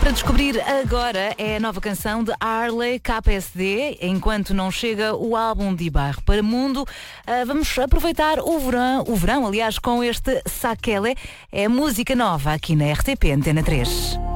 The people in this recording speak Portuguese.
Para descobrir agora é a nova canção de Harley KPSD. Enquanto não chega o álbum de Bairro para Mundo, vamos aproveitar o verão, aliás, com este Sakele. É música nova aqui na RTP Antena 3.